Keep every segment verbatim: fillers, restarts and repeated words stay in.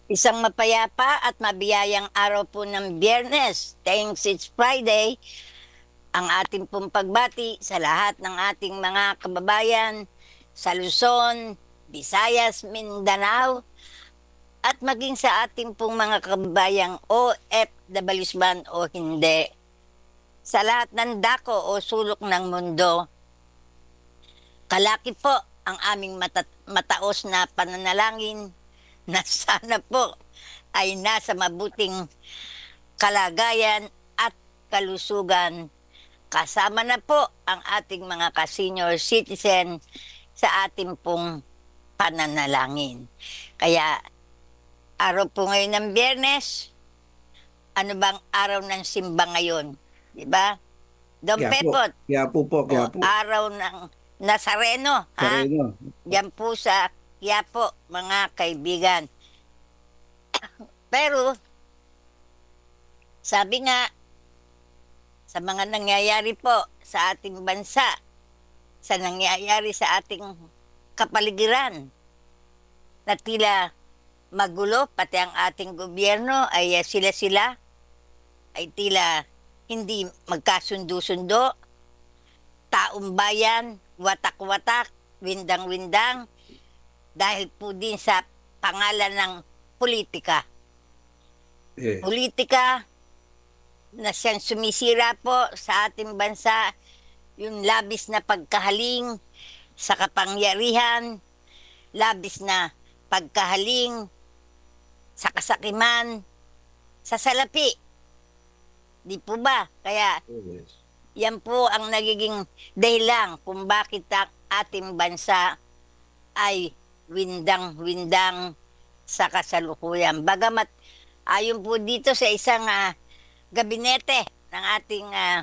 Isang mapayapa at mabiyayang araw po ng Biyernes. Thanks, it's Friday. Ang ating pong pagbati sa lahat ng ating mga kababayan sa Luzon, Visayas, Mindanao, at maging sa ating pong mga kababayang O F W man o hindi. Sa lahat ng dako o sulok ng mundo, kalaki po ang aming mata- mataos na pananalangin na sana po ay nasa mabuting kalagayan at kalusugan. Kasama na po ang ating mga ka-senior citizen sa ating pong pananalangin. Kaya araw po ngayon ng Biyernes, ano bang araw ng simba ngayon? Di ba? Don Kaya po, Pepot, kaya po po, o kaya po. araw ng Nazareno, ha? Sareno. Diyan po sa Quiapo, mga kaibigan. Pero, sabi nga, sa mga nangyayari po sa ating bansa, sa nangyayari sa ating kapaligiran, na tila magulo, pati ang ating gobyerno ay uh, sila-sila ay tila hindi magkasundo-sundo, taong bayan, watak-watak, windang-windang, dahil po din sa pangalan ng politika. Eh, Politika na siyang sumisira po sa ating bansa, yung labis na pagkahaling sa kapangyarihan, labis na pagkahaling sa kasakiman, sa salapi. Di po ba? Kaya yes. yan po ang nagiging dahilan kung bakit ang ating bansa ay windang-windang sa kasalukuyan. Bagamat ayon po dito sa isang ah, gabinete ng ating ah,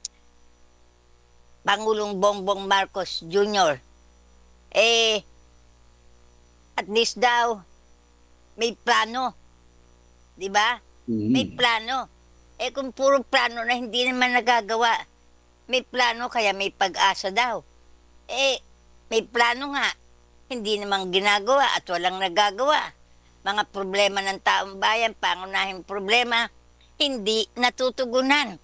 Pangulong Bongbong Marcos Junior, eh, at least daw, may plano. Di ba? May Mhm. plano. Eh kung puro plano na hindi naman nagagawa, may plano kaya may pag-asa daw. Eh, may plano nga, hindi naman ginagawa at walang nagagawa. Mga problema ng taong bayan, pangunahing problema, hindi natutugunan.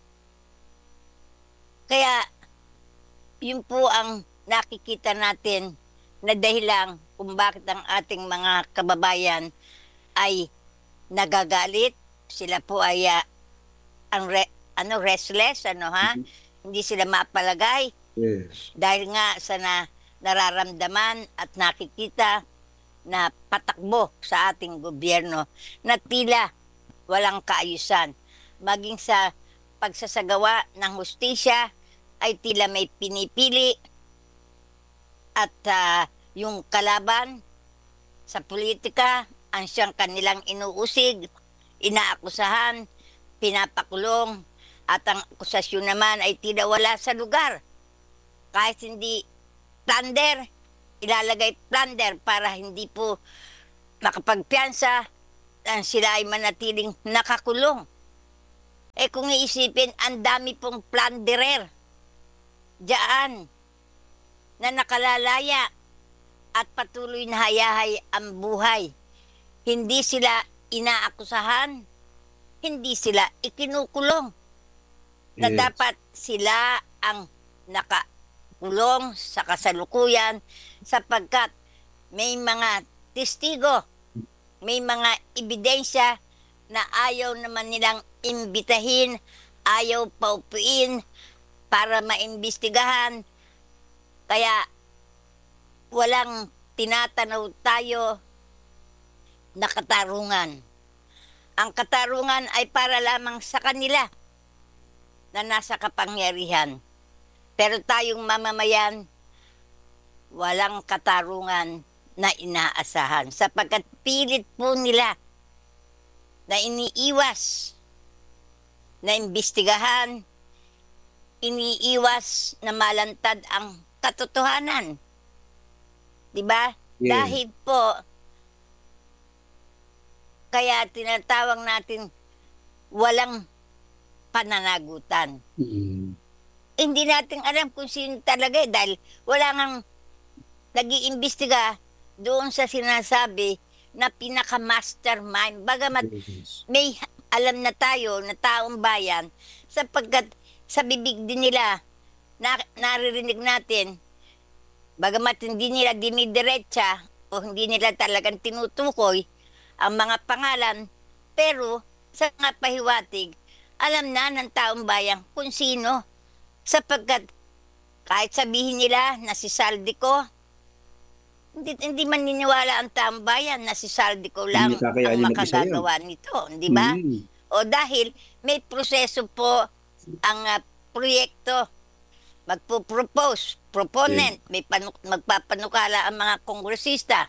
Kaya, yun po ang nakikita natin na dahilan kung bakit ang ating mga kababayan ay nagagalit. Sila po ay ah, ang re- ano restless, ano ha? Mhm. Hindi sila mapalagay Yes. dahil nga sa na, nararamdaman at nakikita na patakbo sa ating gobyerno na tila walang kaayusan. Maging sa pagsasagawa ng hustisya ay tila may pinipili at ah, yung kalaban sa politika ang siyang kanilang inuusig, inaakusahan, pinapakulong, at ang akusasyon naman ay tila wala sa lugar. Kahit hindi plunder, ilalagay plunder para hindi po makapagpiyansa ang sila ay manatiling nakakulong. Eh kung iisipin, ang dami pong plunderer diyan na nakalalaya at patuloy na hayahay ang buhay. Hindi sila inaakusahan, hindi sila ikinukulong na Yes. dapat sila ang nakakulong sa kasalukuyan sapagkat may mga testigo, may mga ebidensya na ayaw naman nilang imbitahin, ayaw paupuin para maimbestigahan. Kaya walang tinatanaw tayo na katarungan. Ang katarungan ay para lamang sa kanila na nasa kapangyarihan. Pero tayong mamamayan, walang katarungan na inaasahan sapagkat pilit po nila na iniiwas na imbestigahan, iniiwas na malantad ang katotohanan. 'Di ba? Yes. Dahil po kaya tinatawag natin walang pananagutan. Mhm. Hindi natin alam kung sino talaga eh, dahil wala ngang nag-iimbestiga doon sa sinasabi na pinaka-mastermind. Bagamat Yes. may alam na tayo na taong bayan, sapagkat sa bibig din nila, na, naririnig natin, bagamat hindi nila dinidiretsa o hindi nila talagang tinutukoy ang mga pangalan, pero sa mga pahiwatig, alam na ng taong bayan kung sino. Sapagkat kahit sabihin nila na si Saldico, hindi, hindi maniniwala ang taong bayan na si Saldico lang Hindi kakayanin ang mag-isa yun. makagagawa nito, di ba? Mm. O dahil may proseso po ang ah, proyekto, magpo-propose, proponent, may panu- magpapanukala ang mga kongresista.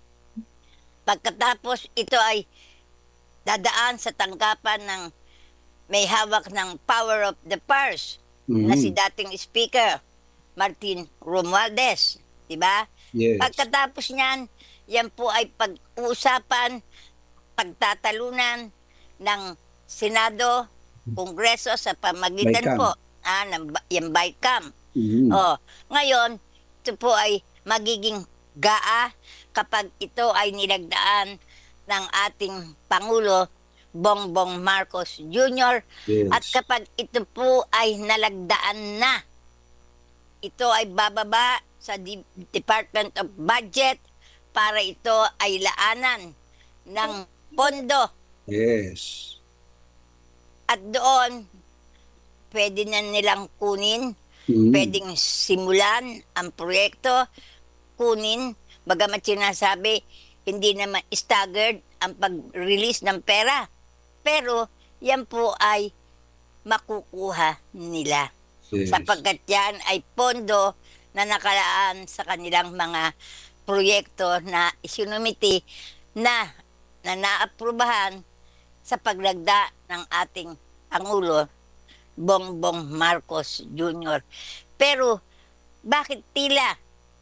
Pagkatapos ito ay dadaan sa tanggapan ng may hawak ng power of the purse na si Mm. dating Speaker Martin Romualdez, di ba? Yes. Pagkatapos niyan, yan po ay pag-uusapan, pagtatalunan ng Senado, Kongreso sa pamagitan Bicam. po ah, ng ba- yung BICAM. Mm. Oh, ngayon, ito po ay magiging gaa kapag ito ay nilagdaan ng ating Pangulo Bongbong Marcos Junior Yes. At kapag ito po ay nalagdaan na, ito ay bababa sa Di- Department of Budget para ito ay laanan ng pondo. Yes. At doon, pwede na nilang kunin, Mm. pwedeng simulan ang proyekto, kunin, bagamat sinasabi, hindi naman staggered ang pag-release ng pera. Pero, yan po ay makukuha nila. Yes. Sapagkat yan ay pondo na nakalaan sa kanilang mga proyekto na isinumiti na, na naaprubahan sa paglagda ng ating Pangulo Bongbong Marcos Junior Pero bakit tila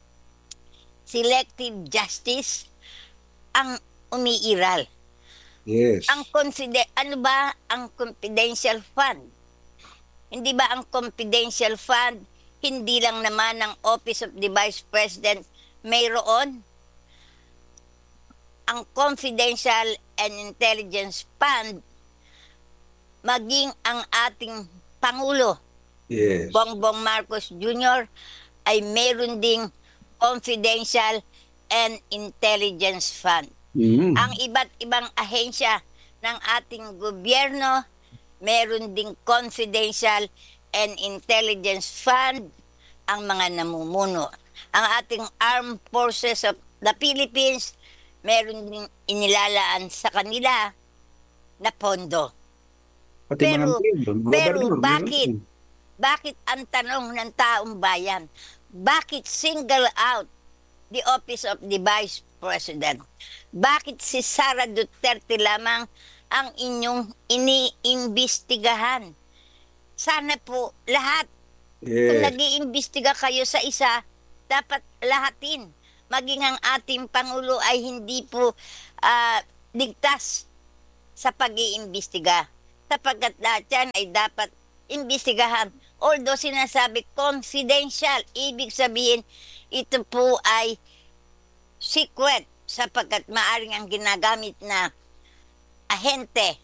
selective justice ang umiiral? Yes. Ang confide- ano ba ang confidential fund? Hindi ba ang confidential fund hindi lang naman ng Office of the Vice President mayroon? Ang confidential and intelligence fund, maging ang ating Pangulo Yes. Bongbong Marcos Junior ay meron ding confidential and intelligence fund. Mm. Ang iba't ibang ahensya ng ating gobyerno, meron ding confidential and intelligence fund ang mga namumuno. Ang ating Armed Forces of the Philippines, meron ding inilalaan sa kanila na pondo. Pati pero- mga mayor, pero gobernador, bakit? meron din. Bakit ang tanong ng taong bayan, bakit single out the Office of the Vice President? Bakit si Sara Duterte lamang ang inyong iniimbestigahan? Sana po lahat, kung Yes. nag-iimbestiga kayo sa isa, dapat lahatin. Maging ang ating Pangulo ay hindi po ah, ligtas sa pag-iimbestiga. Sapagkat lahat yan ay dapat imbestigahan. Although sinasabi confidential, ibig sabihin ito po ay secret sapagkat maaring ang ginagamit na ahente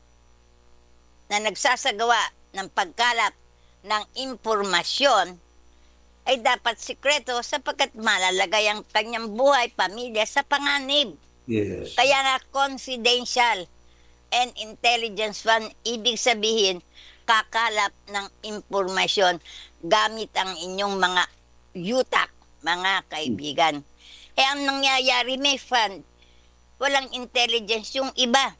na nagsasagawa ng pagkalap ng impormasyon ay dapat sikreto sapagkat malalagay ang kanyang buhay, pamilya sa panganib. Yes. Kaya nga confidential and intelligence fund, ibig sabihin kakalap ng impormasyon gamit ang inyong mga yutak, mga kaibigan. Eh ang nangyayari, may fund, walang intelligence yung iba.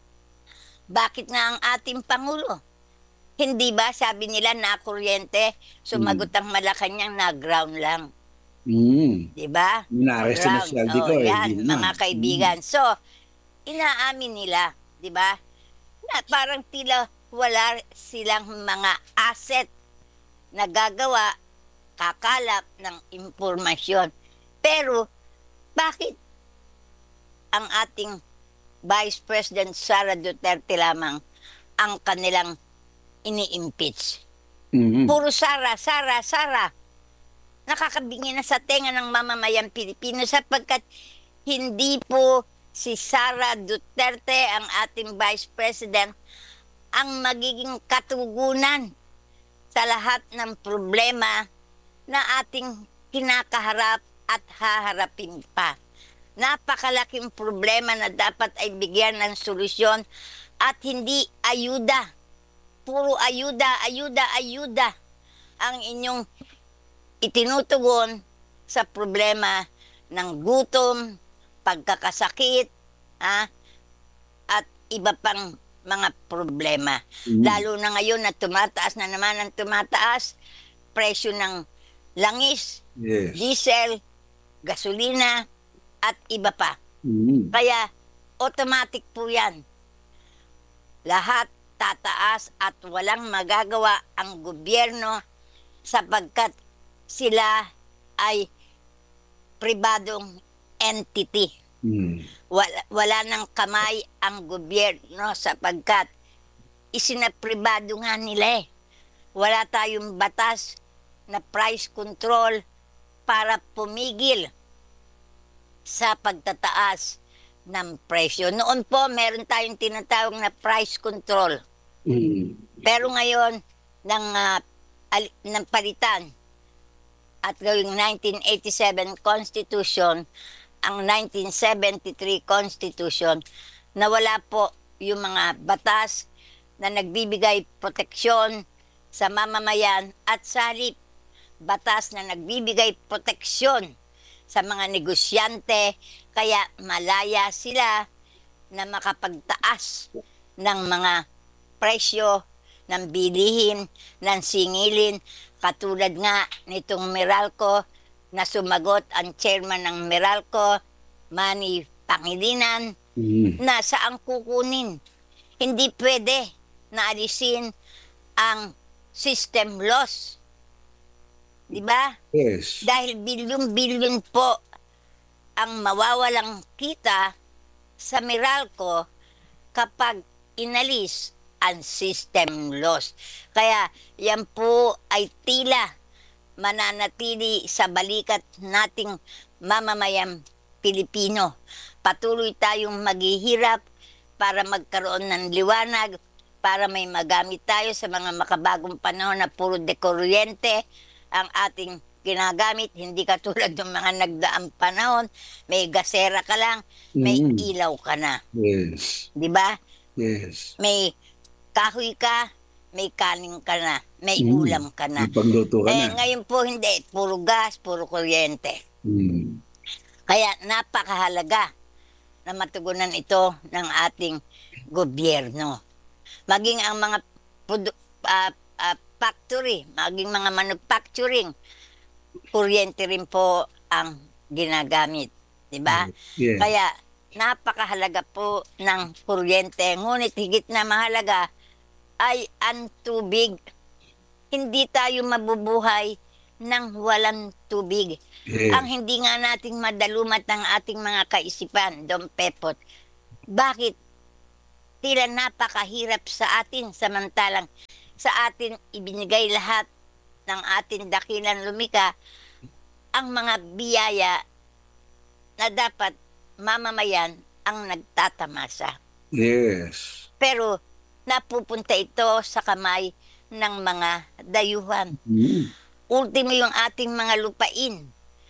Bakit nga ang ating Pangulo? Hindi ba, sabi nila, na kuryente, sumagot ang Malacanang na ground lang. Mm. Di ba? Minaresto na si Aldi ko. Oh, eh, yan, hindi na. mga kaibigan. So, inaamin nila, di ba? Na parang tila wala silang mga asset na gagawa, kakalap ng impormasyon. Pero, bakit ang ating Vice President Sara Duterte lamang ang kanilang ini-impeach? Mm. Puro Sara, Sara, Sara. Nakakabingi na sa tenga ng mamamayang Pilipino sapagkat hindi po si Sara Duterte, ang ating Vice President, ang magiging katugunan sa lahat ng problema na ating kinakaharap at haharapin pa. Napakalaking problema na dapat ay bigyan ng solusyon at hindi ayuda. Puro ayuda, ayuda, ayuda ang inyong itinutugon sa problema ng gutom, pagkakasakit, ha? At iba pang mga problema. Mm. Lalo na ngayon na tumataas na naman ang tumataas, presyo ng langis, Yes. diesel, gasolina, at iba pa. Mm. Kaya automatic po yan. Lahat tataas at walang magagawa ang gobyerno sapagkat sila ay pribadong entity. Mm. Wala, wala ng kamay ang gobyerno sapagkat isinapribado nga nila eh. Wala tayong batas na price control para pumigil sa pagtataas ng presyo. Noon po, meron tayong tinatawag na price control. Mm. Pero ngayon, ng, ah, al- ng palitan at gawing nineteen eighty-seven Constitution, ang nineteen seventy-three Constitution, na wala po yung mga batas na nagbibigay proteksyon sa mamamayan at sa halip batas na nagbibigay proteksyon sa mga negosyante, kaya malaya sila na makapagtaas ng mga presyo ng bilihin, ng singilin, katulad nga nitong Meralco na sumagot ang chairman ng Meralco, Manny Pangilinan, Mm. na saang kukunin. Hindi pwede na alisin ang system loss. Di ba? Yes. Dahil bilyon-bilyon po ang mawawalang kita sa Meralco kapag inalis ang system loss. Kaya yan po ay tila mananatili sa balikat nating mamamayang Pilipino. Patuloy tayong maghihirap para magkaroon ng liwanag, para may magamit tayo sa mga makabagong panahon na puro dekuryente ang ating ginagamit, hindi katulad ng mga nagdaang panahon, may gasera ka lang, may Mm. ilaw ka na. Yes. Di ba? Yes. May kahoy ka, may kanin ka na, may Mm. ulam ka na. May pagluto ka Eh, na. ngayon po hindi, puro gas, puro kuryente. Mm. Kaya napakahalaga na matugunan ito ng ating gobyerno. Maging ang mga produ- ah, ah, factory, maging mga manufacturing, kuryente rin po ang ginagamit. Di ba? Yes. Kaya napakahalaga po ng kuryente. Ngunit higit na mahalaga ay ang tubig. Hindi tayo mabubuhay nang walang tubig. Yes. Ang hindi nga nating madalumat ng ating mga kaisipan, Dom Pepot, bakit tila napakahirap sa atin samantalang sa atin ibinigay lahat ng ating dakilang lumika ang mga biyaya na dapat mamamayan ang nagtatamasa. Yes. Pero napupunta ito sa kamay ng mga dayuhan. Mm. Ultimo yung ating mga lupain.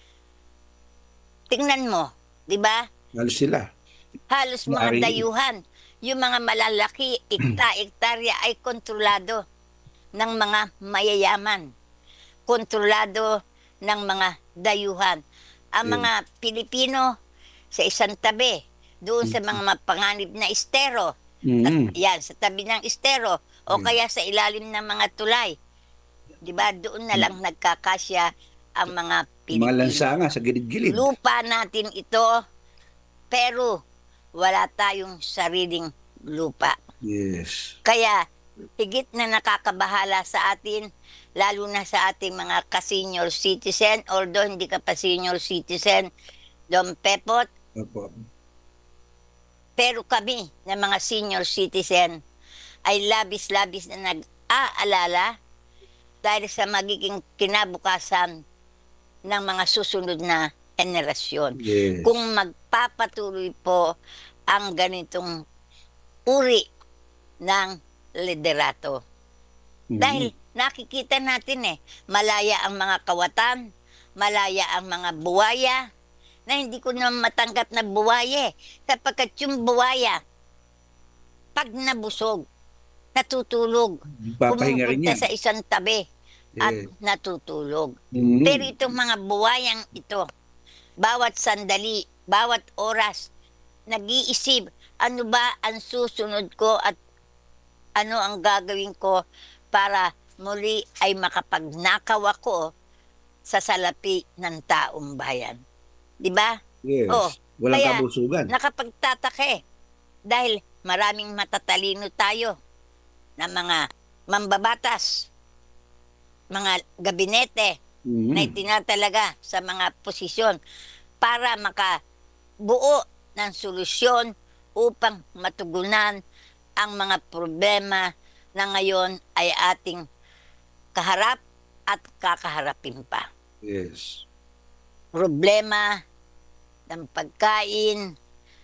Tingnan mo, di ba? Halos sila. Halos mga Maaari. dayuhan. Yung mga malalaki, ikta-ektarya ay kontrolado ng mga mayayaman. Kontrolado ng mga dayuhan. Ang Yeah. mga Pilipino sa isang tabi, doon sa mga mapanganib na estero, Mm. yan, sa tabi ng estero, o Yeah. kaya sa ilalim ng mga tulay. Di ba? Doon na lang nagkakasya ang mga Mga Pilipino. lansanga sa gilid-gilid. Lupa natin ito, pero wala tayong sariling lupa. Yes. Kaya higit na nakakabahala sa atin, lalo na sa ating mga ka-senior citizen, although hindi ka pa senior citizen, Dom Pepot, Opo. pero kami na mga senior citizen ay labis-labis na nag-aalala dahil sa magiging kinabukasan ng mga susunod na henerasyon. Yes. Kung magpapatuloy po ang ganitong uri ng liderato. Mhm. Dahil nakikita natin eh, malaya ang mga kawatan, malaya ang mga buwaya, na hindi ko na matanggap na buwaya eh. Sapagkat yung buwaya, pag nabusog, natutulog, Papahinga rin pumupunta yan. sa isang tabi at Yes. natutulog. Mhm. Pero itong mga buwayang ito, bawat sandali, bawat oras, nag-iisip, ano ba ang susunod ko at ano ang gagawin ko para muli ay makapagnakaw ako sa salapi ng taong bayan. Di ba? Yes. Oh, Walang kaya kabusugan. nakapagtataka eh. Dahil maraming matatalino tayo na mga mambabatas, mga gabinete Mhm. na itinatalaga sa mga posisyon para makabuo ng solusyon upang matugunan ang mga problema na ngayon ay ating kaharap at kakaharapin pa. Yes. Problema ng pagkain,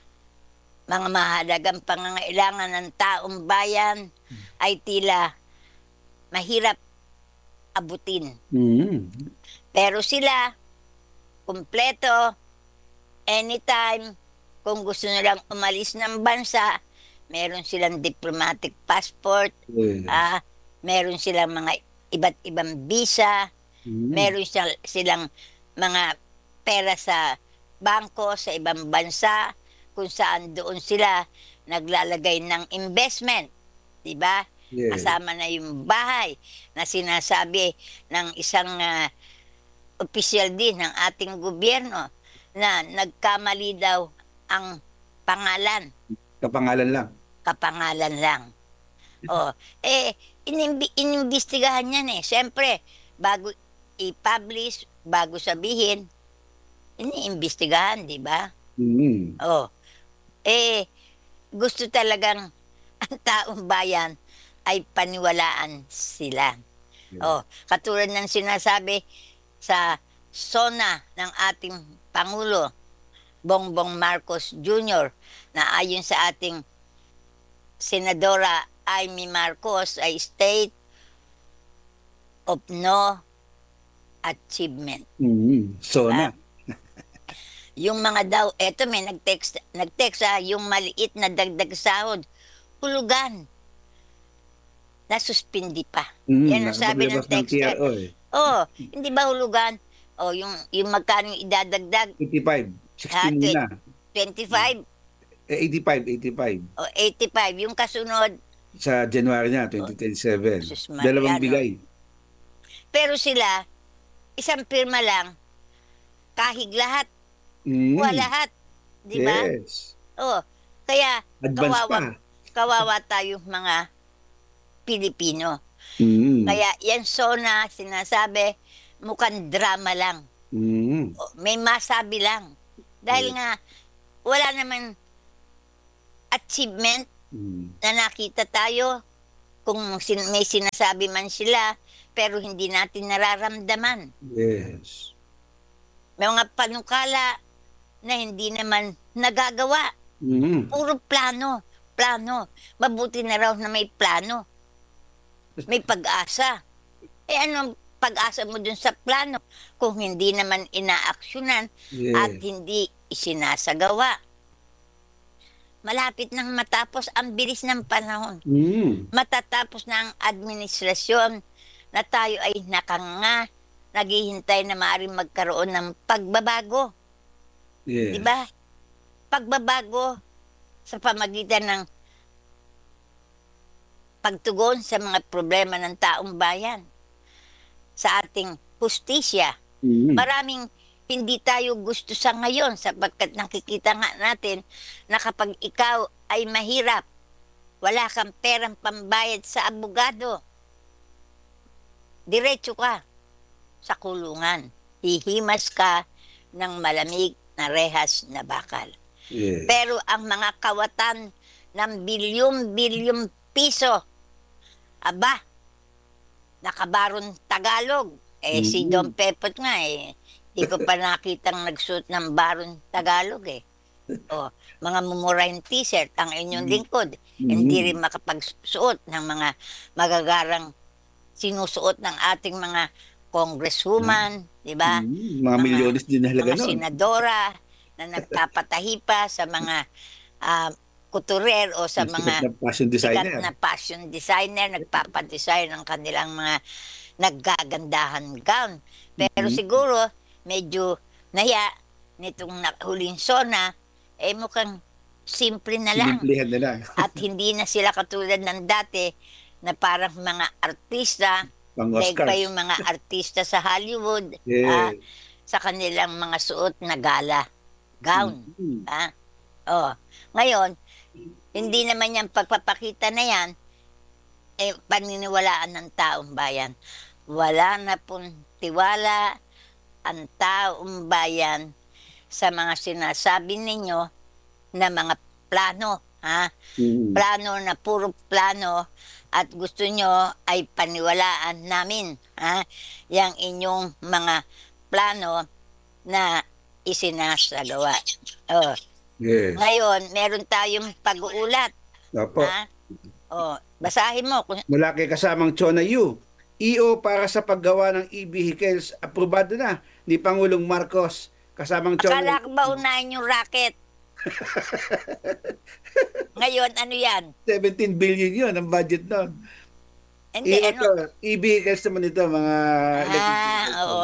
mga mahalagang pangangailangan ng taong bayan ay tila mahirap abutin. Mhm. Pero sila, kumpleto, anytime, kung gusto nilang umalis ng bansa, meron silang diplomatic passport, Yes. ah, meron silang mga iba't ibang visa, Mhm. meron sila- silang mga pera sa bangko sa ibang bansa kung saan doon sila naglalagay ng investment, 'di ba? Yes. Kasama na yung bahay na sinasabi ng isang ah, opisyal din ng ating gobyerno na nagkamali daw ang pangalan, Kapangalan lang. kapangalan lang. Oh, eh inimbi- inimbestigahan yan eh. Siyempre, bago i-publish, bago sabihin, iniimbestigahan, di ba? Mhm. Oh, eh gusto talagang ang taong bayan ay paniwalaan sila. Yes. Oh, katulad ng sinasabi sa SONA ng ating Pangulo, Bongbong Marcos Junior, na ayon sa ating Senadora Amy Marcos ay state of no achievement. Mhm. So na. Yung mga daw, eto may nag-text, nag-text ah, yung maliit na dagdag sahod, hulugan, nasuspindi pa. Mhm. Yan ang sabi ng Nakapaglabas ng T texter. R O eh. Oh, hindi ba hulugan? Oh, yung, yung magkano yung idadagdag, eighty-five. sixty Ah, muna. twenty-five Eh, eighty-five, eighty-five. o eighty-five. Yung kasunod, Sa January na, twenty twenty-seven. Sus Dalawang Mariano. bigay. Pero sila, isang pirma lang, kahig lahat, Mhm. kuha lahat. Di ba? Yes. Oh, kaya Advance kawawa, pa. kawawa tayong mga Pilipino. Mhm. Kaya yan SONA, sinasabi, mukhang drama lang. Mhm. O, may masabi lang. Dahil Yes. nga, wala naman achievement Mhm. na nakita tayo kung sin- may sinasabi man sila pero hindi natin nararamdaman. Yes. May mga panukala na hindi naman nagagawa. Mhm. Puro plano, plano. Mabuti na raw na may plano. May pag-asa. Eh anong pag-asa mo dun sa plano kung hindi naman inaaksyonan at Yes. hindi isinasagawa? Malapit nang matapos, ang bilis ng panahon. Mhm. Matatapos na ang administrasyon na tayo ay nakanga, naghihintay na maaaring magkaroon ng pagbabago. Yes. Di ba? Pagbabago sa pamagitan ng pagtugon sa mga problema ng taong bayan. Sa ating hustisya. Mhm. Maraming hindi tayo gusto sa ngayon sapagkat nakikita nga natin na kapag ikaw ay mahirap, wala kang perang pambayad sa abogado, diretso ka sa kulungan. Hihimas ka ng malamig na rehas na bakal. Yes. Pero ang mga kawatan ng bilyong-bilyong piso, aba, nakabaron Tagalog. Eh, si Mhm. Don Pepot nga eh, Di ko pa nakitang nagsuot ng Baron Tagalog eh. O, mga mumurahing t-shirt ang inyong lingkod. Hindi rin makapagsuot ng mga magagarang sinusuot ng ating mga congresswoman, di ba? Mm, mga milyones din na halaga mga nun. senadora na nagpapatahi pa sa mga ah, kuturer o sa Yung mga sikat na fashion sikat designer. na fashion designer, nagpapadesign ng kanilang mga naggagandahan gown. Pero Mhm. siguro, medyo naya nitong na- huling sona, eh mukhang simple na lang. Sinimplihan na lang. At hindi na sila katulad ng dati na parang mga artista, Pang daig pa Oscars. yung mga artista sa Hollywood, ah, Yeah. sa kanilang mga suot na gala gown. Mhm. Ah. Oh, ngayon, hindi naman yung pagpapakita na yan, eh, paniniwalaan ng taong bayan. Wala na pong tiwala ang taong bayan sa mga sinasabi ninyo na mga plano, ha? Mhm. Plano na puro plano at gusto nyo ay paniwalaan namin, ha? Yang inyong mga plano na isinasagawa. Oh. Yes. Ngayon, meron tayong pag-uulat. Opo. Ha? Oh, basahin mo. Kung, Mula kay kasamang Chona Yu. E O para sa paggawa ng e-vehicles, aprobado na ni Pangulong Marcos. Kasamang Chona akala ko ba unahin yung racket? Ngayon, ano yan? seventeen billion yun ang budget nun. Hindi, E O ano? to, e-vehicles naman ito, mga electric Ah, vehicles. oo.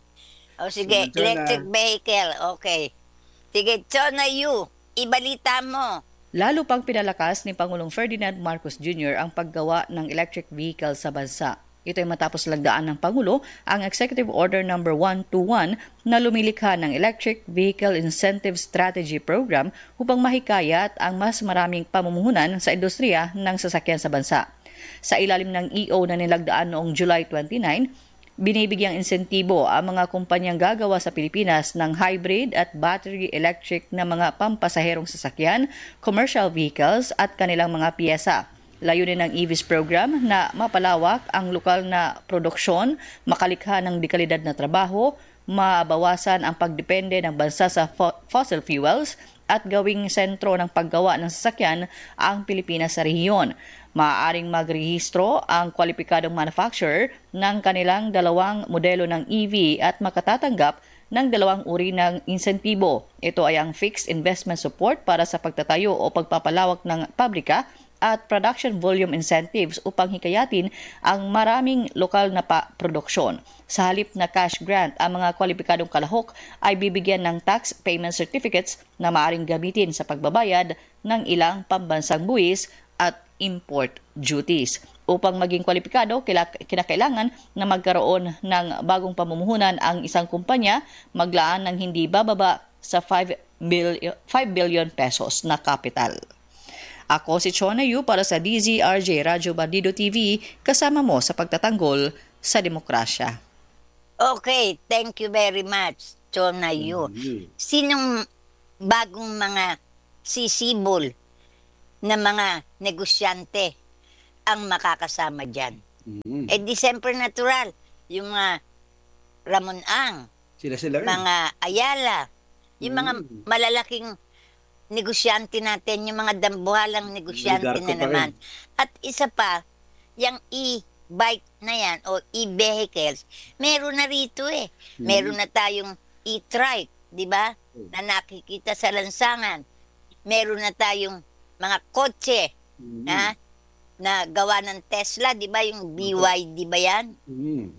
O sige, Sunod-sunod na. electric vehicle. Okay. Sige, Chona Yu, ibalita mo. Lalo pang pinalakas ni Pangulong Ferdinand Marcos Junior ang paggawa ng electric vehicle sa bansa. Ito ay matapos lagdaan ng Pangulo ang Executive Order number one twenty-one na lumilikha ng Electric Vehicle Incentive Strategy Program upang mahikayat ang mas maraming pamumuhunan sa industriya ng sasakyan sa bansa. Sa ilalim ng E O na nilagdaan noong July twenty-nine, binibigyang insentibo ang mga kumpanyang gagawa sa Pilipinas ng hybrid at battery electric na mga pampasaherong sasakyan, commercial vehicles at kanilang mga piyesa. Layunin ng E V I S program na mapalawak ang lokal na produksyon, makalikha ng dekalidad na trabaho, mabawasan ang pagdepende ng bansa sa fo- fossil fuels at gawing sentro ng paggawa ng sasakyan ang Pilipinas sa rehiyon. Maaaring magrehistro ang kwalipikadong manufacturer ng kanilang dalawang modelo ng E V at makatatanggap ng dalawang uri ng insentibo. Ito ay ang fixed investment support para sa pagtatayo o pagpapalawak ng pabrika at production volume incentives upang hikayatin ang maraming lokal na pa- produksyon. Sa halip na cash grant, ang mga kwalipikadong kalahok ay bibigyan ng tax payment certificates na maaaring gamitin sa pagbabayad ng ilang pambansang buwis at import duties. Upang maging kwalipikado, kila- kinakailangan na magkaroon ng bagong pamumuhunan ang isang kumpanya, maglaan ng hindi bababa sa five billion pesos na capital. Ako si Chona Yu para sa D Z R J Radyo Bandido T V, kasama mo sa pagtatanggol sa demokrasya. Okay, thank you very much, Chona Yu. Mhm. Sinong bagong mga sisibol na mga negosyante ang makakasama dyan? Mhm. Eh, di siyempre natural. Yung mga Ramon Ang, Sila-sila rin. mga Ayala, yung mga Mm. malalaking negosyante natin, yung mga dambuhalang negosyante Oligarko na pa rin. naman. At isa pa, yung e-bike na yan o e-vehicles, meron na rito eh. Meron na tayong e-trike, di ba? Na nakikita sa lansangan. Meron na tayong mga kotse, Mhm. ha? Na gawa ng Tesla, di ba? Yung B Y D ba yan? Mhm.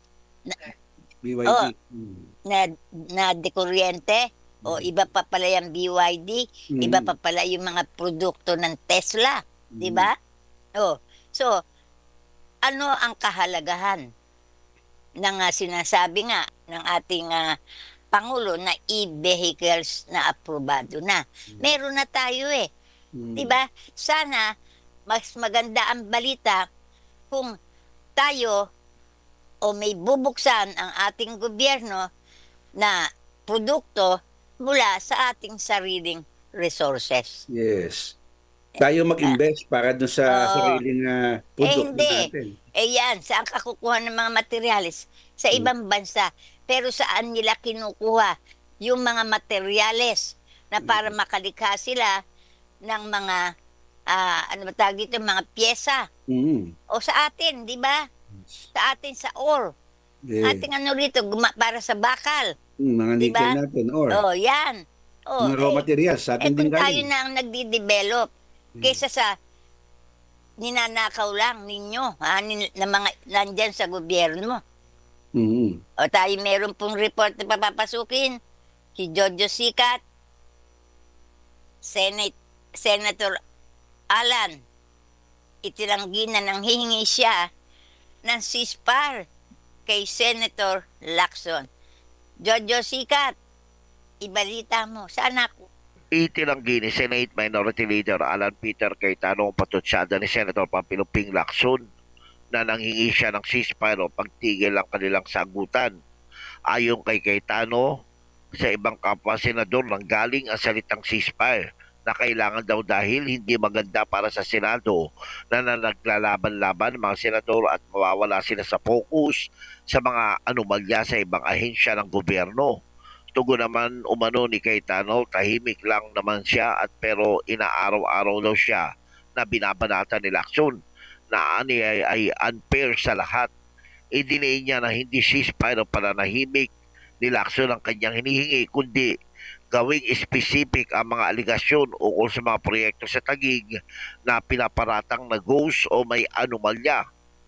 B Y D. Oh. Mhm. Na, na dekuryente? O iba pa pala yung B Y D, Mhm. iba pa pala yung mga produkto ng Tesla, di ba? Oh, so ano ang kahalagahan ng ah, sinasabi nga ng ating ah, Pangulo na e-vehicles na aprobado na? Meron na tayo eh. Mhm. 'Di ba? Sana mas maganda ang balita kung tayo o may bubuksan ang ating gobyerno na produkto mula sa ating sariling resources. Yes. Tayo mag-invest para dun sa Oo. sariling uh, Eh produkto hindi. natin. Eh yan, saan ka kukuha ng mga materyales? Sa Hmm. ibang bansa. Pero saan nila kinukuha yung mga materyales na para makalikha sila ng mga, ah, ano ba tawag dito, mga pyesa. Mm. O sa atin, di ba? Sa atin, sa ore. Eh, Ating ano rito, guma- para sa bakal. mm, mga Di nickel ba? natin or Oh, yan. Oh, mga raw eh, materials sa eh atin din kung tayo galing. na ang nagdi-develop, kaysa sa ninanakaw lang ninyo, ha, nin, na mga nandyan sa gobyerno. Mm. O tayo meron pong report na papapasukin, si Jojo Sikat, Senate, Senator Alan, itilanggi na nang hihingi siya ng ceasefire kay Senator Lacson. Jojo Sikat, ibalita mo, saan ako? Itinanggi ni Senate Minority Leader Alan Peter Cayetano ang patutsada ni Senator Pampilo Ping Lacson na nanghingi siya ng ceasefire o pagtigil ang kanilang sagutan. Ayon kay Cayetano, sa ibang kapwa senador nang galing ang salitang ceasefire na kailangan daw dahil hindi maganda para sa Senado na naglalaban-laban mga senador at mawawala sila sa focus sa mga anomalya sa ibang ahensya ng gobyerno. Tugon naman umano ni Cayetano, tahimik lang naman siya at pero inaaraw-araw daw siya na binabanata ni Lacson na ani ay, ay unfair sa lahat. Idinay niya na hindi ceasefire o pananahimik ni Lacson ang kanyang hinihingi kundi gawing specific ang mga aligasyon ukol sa mga proyekto sa Taguig na pinaparatang na ghost o may anomalya.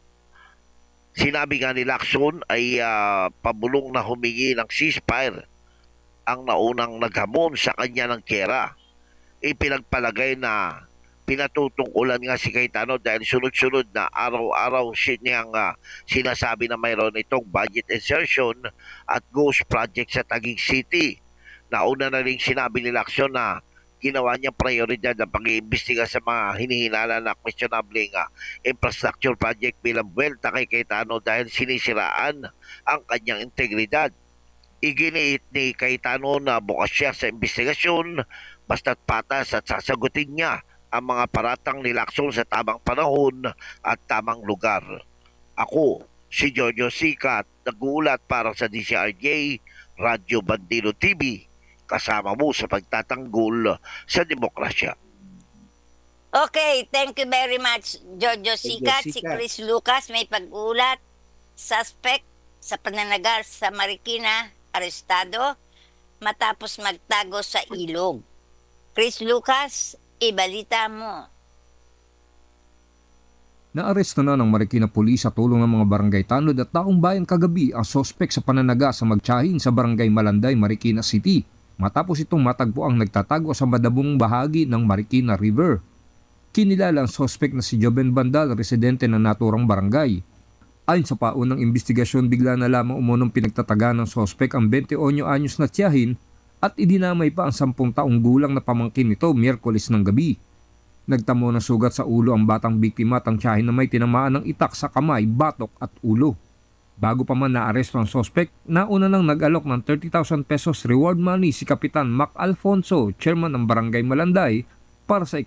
Sinabi nga ni Lacson ay uh, pabulong na humingi ng ceasefire ang naunang naghamon sa kanya ng kera. Ipinagpalagay na pinatutungkulan nga si Cayetano dahil sunod-sunod na araw-araw niyang uh, sinasabi na mayroon itong budget insertion at ghost project sa Taguig City. Nauna na rin sinabi ni Lacson na ginawa niya prioridad ang pag-iimbestiga sa mga hinihinala na questionable nga infrastructure project bilang buwelta kay Cayetano dahil sinisiraan ang kanyang integridad. Iginiit ni Cayetano na bukas siya sa investigasyon basta't patas at sasagutin niya ang mga paratang ni Lacson sa tamang panahon at tamang lugar. Ako, si Jojo Sikat, nag-uulat para sa D C R J, Radyo Bandilo T V, kasama mo sa pagtatanggol sa demokrasya. Okay, thank you very much, Jojo Sikat. Si Sikat. Chris Lucas may pag-ulat. Suspect sa pananagar sa Marikina, arestado matapos magtago sa ilog. Chris Lucas, ibalita mo. Naaresto na ng Marikina Police sa tulong ng mga barangay tanod at taong bayan kagabi ang sospek sa pananaga sa magtiyahin sa barangay Malanday, Marikina City matapos itong matagpo ang nagtatago sa madabong bahagi ng Marikina River. Kinilala ang sospek na si Joven Bandal, residente ng naturang barangay. Ayon sa paunang investigasyon, bigla na lamang umunong pinagtataga ng sospek ang twenty-one anyos na tiyahin at idinamay pa ang sampung taong gulang na pamangkin nito Miyerkules ng gabi. Nagtamo ng sugat sa ulo ang batang biktima at ang tiyahin na may tinamaan ng itak sa kamay, batok at ulo. Bago pa man naaresto ang sospek, nauna nang nag-alok ng thirty thousand pesos reward money si Kapitan Mac Alfonso, chairman ng Barangay Malanday, para sa